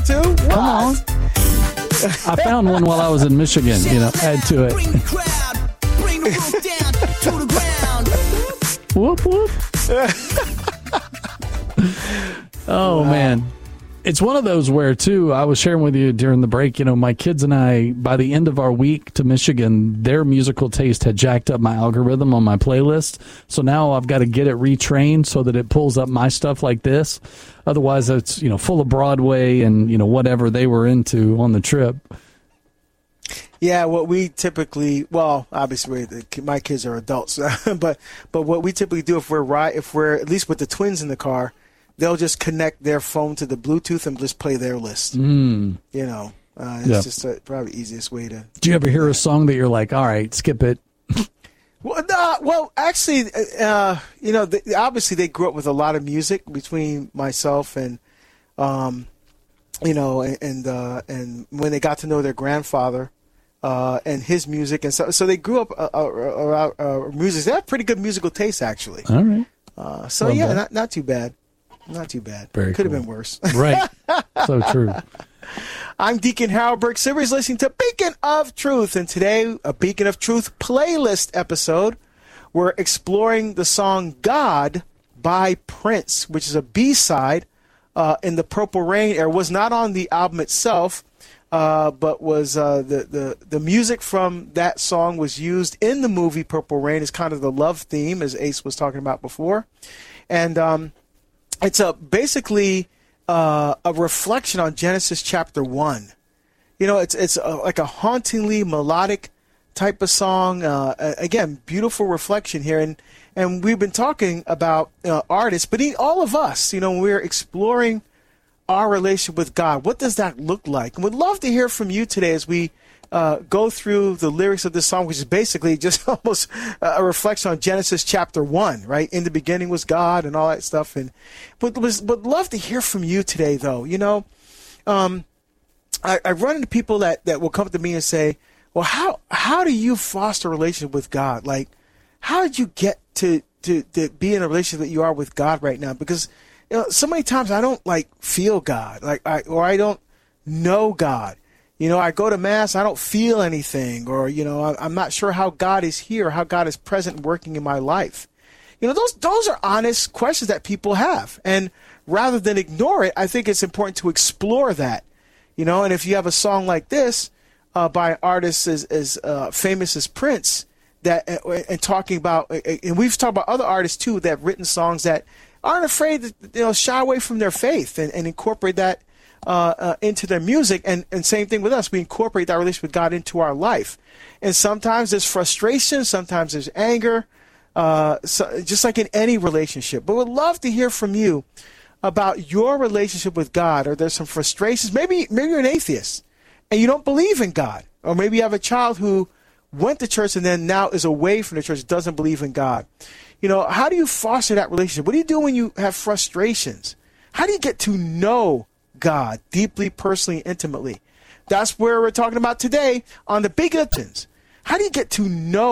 too? What? Come on. I found one while I was in Michigan, add to it. Bring the crowd, bring the roof down to the ground. Whoop, whoop. Oh, man. It's one of those where, too, I was sharing with you during the break, my kids and I, by the end of our week to Michigan, their musical taste had jacked up my algorithm on my playlist. So now I've got to get it retrained so that it pulls up my stuff like this. Otherwise, it's, full of Broadway and, whatever they were into on the trip. Yeah, what we typically, obviously my kids are adults, but what we typically do if we're at least with the twins in the car, they'll just connect their phone to the Bluetooth and just play their list. It's just probably the easiest way to. Do you ever hear a song that you're like, all right, skip it? Actually, obviously they grew up with a lot of music between myself and, and when they got to know their grandfather and his music, and so they grew up around music. They have pretty good musical taste, actually. All right. Not too bad. Not too bad. Very Could cool. have been worse. Right. So true. I'm Deacon Harold Burke Silvers, listening to Beacon of Truth. And today, a Beacon of Truth playlist episode. We're exploring the song God by Prince, which is a B-side in the Purple Rain era. It was not on the album itself, but was the music from that song was used in the movie Purple Rain as kind of the love theme, as Ace was talking about before. And it's basically a reflection on Genesis chapter 1. It's like a hauntingly melodic type of song. Again, beautiful reflection here. And we've been talking about artists, but all of us, we're exploring our relationship with God. What does that look like? And we'd love to hear from you today as we go through the lyrics of this song, which is basically just almost a reflection on Genesis chapter 1, right? In the beginning was God and all that stuff. But love to hear from you today, though. I run into people that will come to me and say, well, how do you foster a relationship with God? Like, how did you get to be in a relationship that you are with God right now? Because so many times I don't feel God, or I don't know God. I go to Mass, I don't feel anything, or, I'm not sure how God is here, how God is present working in my life. Those are honest questions that people have. And rather than ignore it, I think it's important to explore that. And if you have a song like this by an artist as famous as Prince, and talking about, and we've talked about other artists too that have written songs that aren't afraid to shy away from their faith and incorporate that into their music, and same thing with us. We incorporate that relationship with God into our life, and sometimes there's frustration, sometimes there's anger, just like in any relationship. But we'd love to hear from you about your relationship with God. Or there's some frustrations. Maybe you're an atheist and you don't believe in God, or maybe you have a child who went to church and then now is away from the church, doesn't believe in God. How do you foster that relationship? What do you do when you have frustrations? How do you get to know God deeply, personally, intimately? That's where we're talking about today on the Big Uptons. How do you get to know